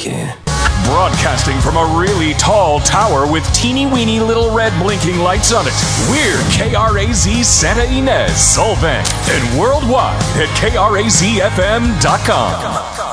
can. Broadcasting from a really tall tower with teeny weeny little red blinking lights on it, we're KRAZ Santa Ynez, Solvang, and worldwide at KRAZFM.com.